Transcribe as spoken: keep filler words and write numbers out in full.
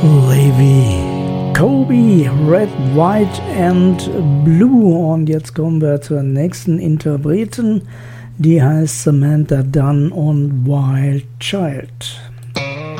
Levi, Kobe, Red, White and Blue. Und jetzt kommen wir zur nächsten Interpretin. Die heißt Samantha Dunn und Wild Child.